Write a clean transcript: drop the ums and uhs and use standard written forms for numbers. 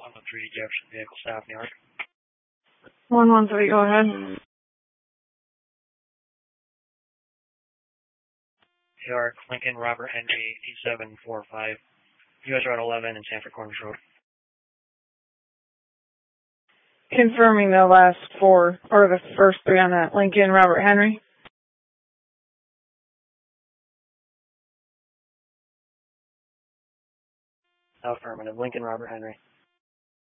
113 Jefferson Vehicle South, New York. 113, go ahead. New York, Lincoln Robert Henry, E745, US Route 11 and Sanford Corners Road. Confirming the last four, or the first three on that. Lincoln Robert Henry. Affirmative. Lincoln Robert Henry.